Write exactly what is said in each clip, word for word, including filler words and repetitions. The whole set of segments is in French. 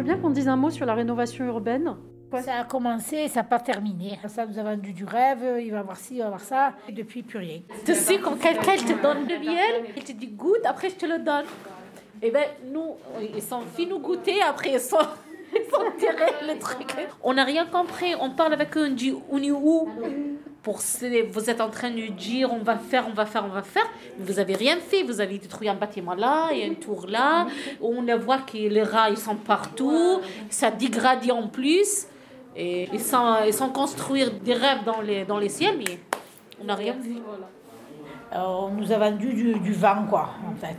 bien qu'on dise un mot sur la rénovation urbaine. Ouais. Ça a commencé, ça n'a pas terminé. Ça nous a vendu du rêve, il va avoir ci, il va avoir ça, et depuis plus rien. Tu sais, quand quelqu'un te donne le miel, il te dit goûte, après je te le donne. Et bien, nous, ils sont venus nous goûter, après ils sont, ils sont tirés le truc. On n'a rien compris, on parle avec eux, on dit on est où pour vous êtes en train de dire on va faire, on va faire, on va faire. Mais vous n'avez rien fait, vous avez détruit un bâtiment là, et un tour là. On voit que les rats, ils sont partout, ça dégrade en plus. Et ils sont, ils sont construire des rêves dans les, dans les ciels, mais on n'a rien vu. Euh, on nous a vendu du, du vent, quoi, en fait.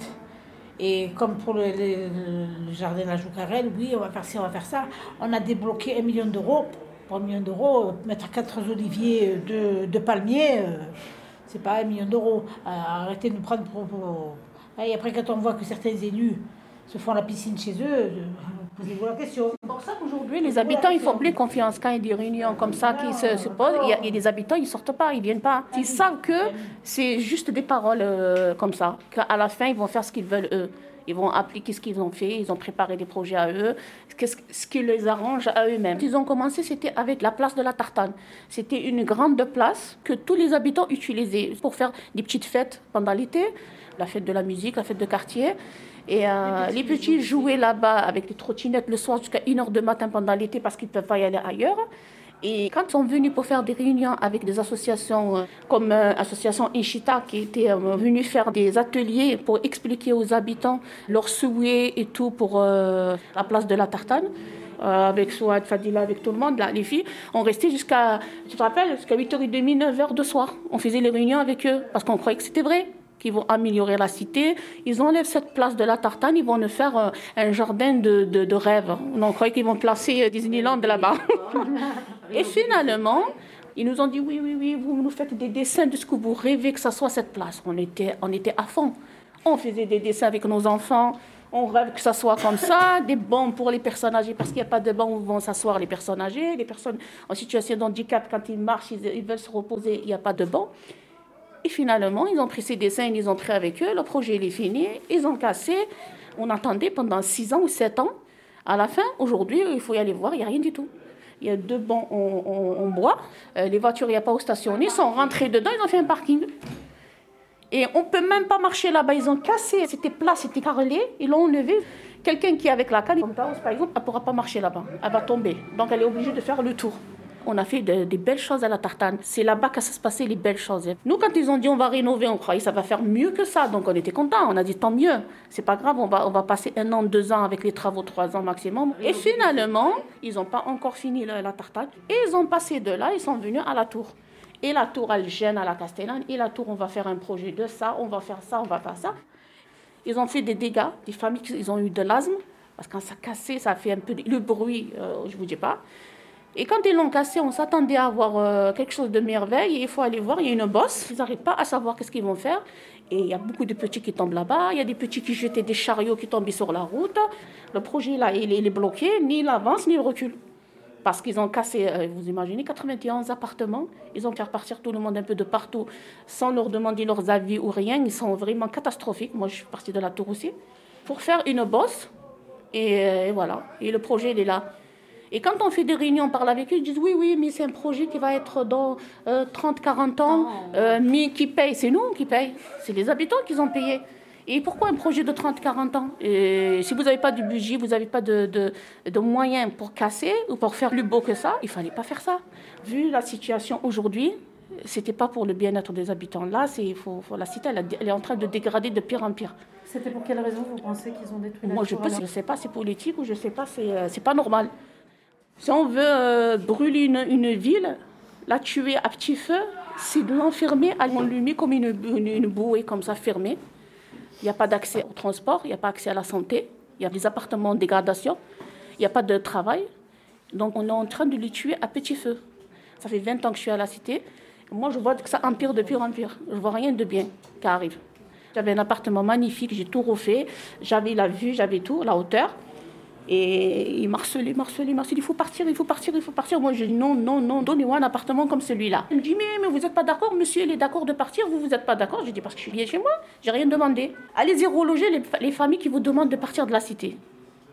Et comme pour le, le, le jardin de la Joucarelle, oui, on va faire ci, on va faire ça. On a débloqué un million d'euros. Pour un million d'euros, mettre quatre oliviers de, de palmiers, euh, c'est pas un million d'euros. Euh, arrêtez de nous prendre pour... pour... Et après, quand on voit que certains élus se font la piscine chez eux, euh, posez-vous la question. C'est pour ça qu'aujourd'hui, les habitants, ils font plus confiance. Quand il y a des réunions comme ça qui se, se posent, il y, a, il y a des habitants, ils ne sortent pas, ils ne viennent pas. Ils savent que c'est juste des paroles euh, comme ça, qu'à la fin, ils vont faire ce qu'ils veulent eux. Ils vont appliquer ce qu'ils ont fait, ils ont préparé des projets à eux, ce qui les arrange à eux-mêmes. Ils ont commencé, c'était avec la place de la Tartane. C'était une grande place que tous les habitants utilisaient pour faire des petites fêtes pendant l'été, la fête de la musique, la fête de quartier. Et euh, les petits, les petits jouaient là-bas avec des trottinettes le soir jusqu'à une heure du matin pendant l'été parce qu'ils ne peuvent pas y aller ailleurs. Et quand ils sont venus pour faire des réunions avec des associations euh, comme euh, l'association Inchita qui était euh, venue faire des ateliers pour expliquer aux habitants leurs souhaits et tout pour euh, la place de la Tartane, euh, avec Souad, Fadila, avec tout le monde, là, les filles, on restait jusqu'à, tu te rappelles, jusqu'à huit heures trente, neuf heures de soir. On faisait les réunions avec eux parce qu'on croyait que c'était vrai, qu'ils vont améliorer la cité. Ils enlèvent cette place de la Tartane, ils vont nous faire euh, un jardin de, de, de rêve. On croyait qu'ils vont placer euh, Disneyland là-bas. Et finalement, ils nous ont dit oui, oui, oui, vous nous faites des dessins de ce que vous rêvez que ça soit cette place. On était, on était à fond. On faisait des dessins avec nos enfants. On rêve que ça soit comme ça, des bancs pour les personnes âgées, parce qu'il n'y a pas de bancs où vont s'asseoir les personnes âgées. Les personnes en situation de handicap, quand ils marchent, ils, ils veulent se reposer, il n'y a pas de bancs. Et finalement, ils ont pris ces dessins, ils les ont pris avec eux. Le projet, il est fini. Ils ont cassé. On attendait pendant six ans ou sept ans. À la fin, aujourd'hui, il faut y aller voir, il n'y a rien du tout. Il y a deux bancs en, en, en bois. Euh, les voitures, il n'y a pas où stationner. Ils sont rentrés dedans, ils ont fait un parking. Et on ne peut même pas marcher là-bas. Ils ont cassé. C'était plat, c'était carrelé. Ils l'ont enlevé. Quelqu'un qui est avec la canne, par exemple, elle ne pourra pas marcher là-bas. Elle va tomber. Donc, elle est obligée de faire le tour. On a fait de, de belles choses à la Tartane. C'est là-bas que ça se passait, les belles choses. Nous, quand ils ont dit on va rénover, on croyait que ça va faire mieux que ça. Donc, on était contents. On a dit tant mieux. C'est pas grave, on va, on va passer un an, deux ans avec les travaux, trois ans maximum. Et finalement, ils n'ont pas encore fini la, la Tartane. Et ils ont passé de là, ils sont venus à la Tour. Et la Tour, elle gêne à la Castellane. Et la Tour, on va faire un projet de ça, on va faire ça, on va faire ça. Ils ont fait des dégâts. Des familles, ils ont eu de l'asthme. Parce que quand ça cassait, ça fait un peu... Le bruit, euh, je ne vous dis pas. Et quand ils l'ont cassé, on s'attendait à avoir euh, quelque chose de merveille. Et il faut aller voir, il y a une bosse. Ils n'arrivent pas à savoir qu'est-ce qu'ils vont faire. Et il y a beaucoup de petits qui tombent là-bas. Il y a des petits qui jetaient des chariots qui tombaient sur la route. Le projet, là, il est, il est bloqué. Ni il avance, ni il recule. Parce qu'ils ont cassé, euh, vous imaginez, quatre-vingt-onze appartements. Ils ont fait repartir tout le monde un peu de partout, sans leur demander leurs avis ou rien. Ils sont vraiment catastrophiques. Moi, je suis partie de la Tour aussi. Pour faire une bosse. Et, euh, et voilà. Et le projet, il est là. Et quand on fait des réunions, on parle avec eux, ils disent oui, oui, mais c'est un projet qui va être dans euh, trente, quarante ans. Euh, mais qui paye? C'est nous qui payons. C'est les habitants qui ont payé. Et pourquoi un projet de trente, quarante ans? Et si vous n'avez pas de budget, vous n'avez pas de, de, de moyens pour casser ou pour faire plus beau que ça, il ne fallait pas faire ça. Vu la situation aujourd'hui, ce n'était pas pour le bien-être des habitants. Là, c'est, faut, faut, la cité, elle, elle est en train de dégrader de pire en pire. C'était pour quelle raison vous pensez qu'ils ont détruit la Moi, Tour? je ne sais pas, c'est politique ou je ne sais pas, c'est, c'est pas normal. Si on veut euh, brûler une, une ville, la tuer à petit feu, c'est de l'enfermer, on lui met comme une, une, une bouée comme ça fermée. Il n'y a pas d'accès au transport, il n'y a pas accès à la santé, il y a des appartements en dégradation, il n'y a pas de travail. Donc on est en train de les tuer à petit feu. Ça fait vingt ans que je suis à la cité. Moi, je vois que ça empire de pire en pire. Je ne vois rien de bien qui arrive. J'avais un appartement magnifique, j'ai tout refait. J'avais la vue, j'avais tout, la hauteur. Et il marcelait, marcelait, marcelait. Il faut partir, il faut partir, il faut partir. Moi, je dis non, non, non, donnez-moi un appartement comme celui-là. Il me dit, mais, mais vous n'êtes pas d'accord, monsieur, il est d'accord de partir, vous, vous n'êtes pas d'accord. Je dis, parce que je suis bien chez moi, j'ai rien demandé. Allez-y reloger les, les familles qui vous demandent de partir de la cité.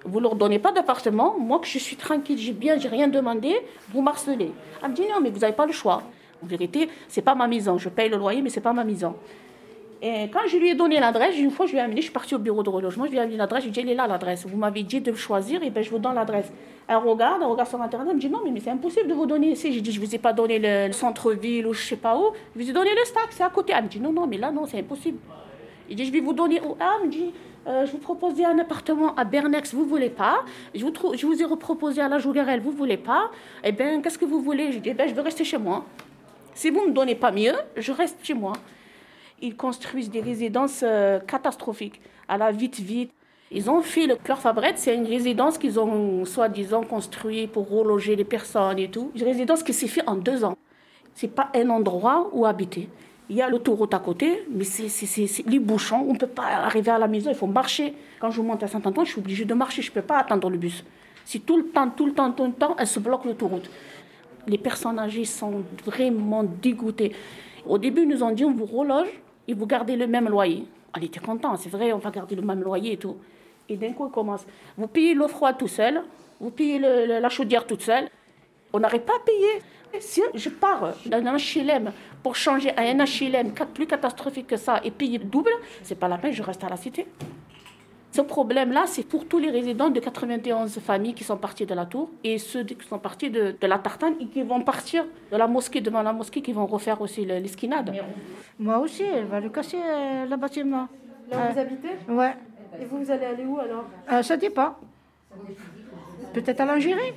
Vous ne leur donnez pas d'appartement. Moi, que je suis tranquille, j'ai bien, j'ai rien demandé, vous m'harcelez. Elle me dit non, mais vous n'avez pas le choix. En vérité, ce n'est pas ma maison. Je paye le loyer, mais ce n'est pas ma maison. Et quand je lui ai donné l'adresse, une fois, je lui ai amené, je suis partie au bureau de relogement, je lui ai amené l'adresse, je lui ai dit, elle est là l'adresse. Vous m'avez dit de choisir, et ben je vous donne l'adresse. Elle regarde, elle regarde sur Internet, elle me dit, non, mais, mais c'est impossible de vous donner ici. J'ai dit, je ne vous ai pas donné le, le centre-ville ou je ne sais pas où, je vous ai donné le stack, c'est à côté. Elle me dit, non, non, mais là, non, c'est impossible. Il dit, je vais vous donner où? Elle me dit, euh, je vous proposais un appartement à Bernex, vous ne voulez pas. Je vous, trou- je vous ai reproposé à la Jougarel, vous ne voulez pas. Eh bien, qu'est-ce que vous voulez? Je dis, eh ben, je veux rester chez moi. Si vous ne me donnez pas mieux, je reste chez moi. Ils construisent des résidences euh, catastrophiques, à la vite-vite. Ils ont fait le Cœur Fabrette, c'est une résidence qu'ils ont soi-disant construite pour reloger les personnes et tout. Une résidence qui s'est faite en deux ans. Ce n'est pas un endroit où habiter. Il y a l'autoroute à côté, mais c'est, c'est, c'est, c'est les bouchons. On ne peut pas arriver à la maison, il faut marcher. Quand je monte à Saint-Antoine, je suis obligée de marcher, je ne peux pas attendre le bus. Si tout le temps, tout le temps, tout le temps, elle se bloque l'autoroute. Les personnes âgées sont vraiment dégoûtées. Au début, ils nous ont dit, on vous reloge et vous gardez le même loyer. On était contents, c'est vrai, on va garder le même loyer et tout. Et d'un coup, ils commencent. Vous payez l'eau froide tout seul, vous payez le, le, la chaudière toute seule. On n'arrive pas à payer. Si je pars d'un H L M pour changer à un H L M plus catastrophique que ça et payer double, c'est pas la peine, je reste à la cité. Ce problème-là, c'est pour tous les résidents de quatre-vingt-onze familles qui sont partis de la Tour et ceux qui sont partis de, de la Tartane et qui vont partir de la mosquée, devant la mosquée, qui vont refaire aussi le, l'esquinade. Moi aussi, elle va lui casser euh, le bâtiment. Là où Euh, vous habitez? Ouais, Et vous, vous allez aller où alors? euh, ça dépend. Peut-être à l'Algérie.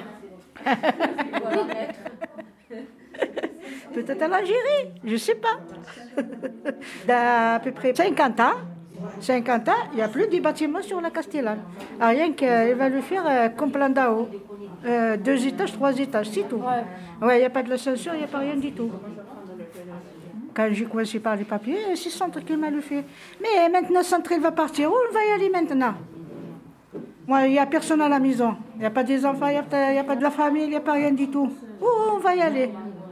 Peut-être à l'Algérie, je ne sais pas. D'à peu près cinquante ans, cinquante ans, il n'y a plus de bâtiments sur la Castellane. Ah, rien qu'il va lui faire euh, comme plan d'A-O. Euh, deux étages, trois étages, c'est tout. Ouais. Ouais, il n'y a pas de l'ascenseur, il n'y a pas rien du tout. Quand j'ai commencé par les papiers, c'est Centre qui m'a le fait. Mais maintenant, Centre, il va partir. Où on va y aller maintenant? Moi, il n'y a personne à la maison. Il n'y a pas des enfants, il n'y a, a pas de la famille, il n'y a pas rien du tout. Où on va y aller?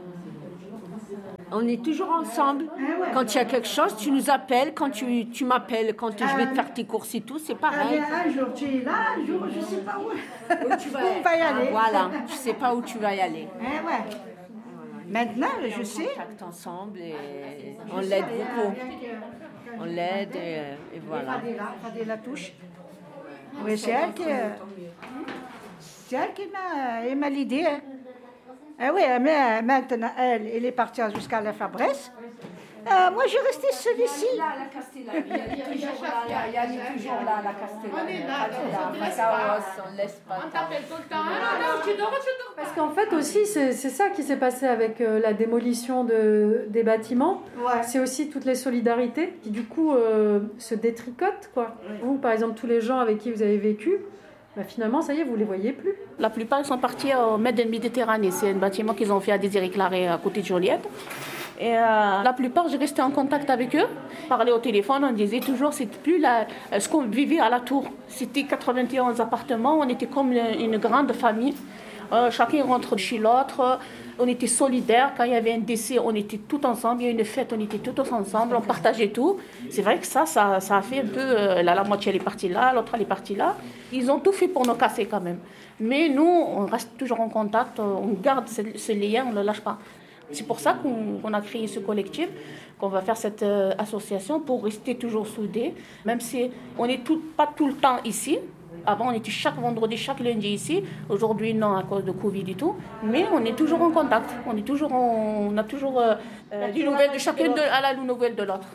On est toujours ensemble. Quand il y a quelque chose, tu nous appelles. Quand tu, tu m'appelles, quand je vais te faire tes courses et tout, c'est pareil. Un jour, tu es là, un jour, je ne sais pas où. Où tu vas, Où on va y aller. Voilà, tu sais pas où tu vas y aller. Eh ouais. Maintenant, je sais. On contacte ensemble et on l'aide beaucoup. On l'aide et, et voilà. Fadela, Fadela touche. Oui, c'est elle qui, c'est elle qui m'a, elle m'a l'idée. Hein. Ah oui, mais maintenant, elle, elle est partie jusqu'à la Fabresse. Euh, moi, j'ai resté seule ici. Là, la Castellane, il y a toujours là, il y a toujours là, la Castellane. On est là, on laisse pas. On t'appelle tout le temps. Non, non, tu dors, tu dors. Parce qu'en fait aussi, c'est, c'est ça qui s'est passé avec euh, la démolition de, des bâtiments. Ouais. C'est aussi toutes les solidarités qui du coup euh, se détricotent, quoi. Vous, par exemple, tous les gens avec qui vous avez vécu, bah, finalement, ça y est, vous les voyez plus. La plupart, ils sont partis au Med and Méditerranée. C'est un bâtiment qu'ils ont fait à Désiré-Claré, à côté de Joliette. Et euh, la plupart, j'ai resté en contact avec eux. Parler au téléphone, on disait toujours, c'était plus la, ce qu'on vivait à la Tour. C'était quatre-vingt-onze appartements, on était comme une, une grande famille. Euh, chacun rentre chez l'autre. On était solidaires. Quand il y avait un décès, on était tous ensemble. Il y a une fête, on était tous ensemble. On partageait tout. C'est vrai que ça, ça, ça a fait un peu... Euh, là, la moitié elle est partie là, l'autre elle est partie là. Ils ont tout fait pour nous casser quand même. Mais nous, on reste toujours en contact. On garde ce, ce lien, on ne le lâche pas. C'est pour ça qu'on, qu'on a créé ce collectif, qu'on va faire cette euh, association pour rester toujours soudés. Même si on n'est pas tout le temps ici. Avant, on était chaque vendredi, chaque lundi ici. Aujourd'hui, non, à cause de Covid et tout. Mais on est toujours en contact. On, est toujours en, on a toujours euh, euh, des nouvelles de chacun de, à la nouvelle de l'autre.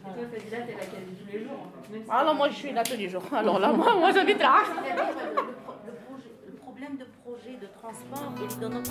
Alors moi, je suis là tous les jours. Alors là, moi, moi j'habite là. Le problème de projet de transport et de notre